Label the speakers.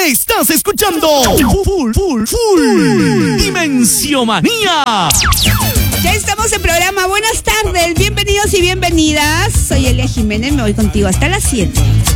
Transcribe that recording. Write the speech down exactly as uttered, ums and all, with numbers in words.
Speaker 1: Estás escuchando Full, Full, Full Dimensiomanía.
Speaker 2: Ya estamos en programa. Buenas tardes, bienvenidos y bienvenidas. Soy Elia Jiménez, me voy contigo hasta las siete.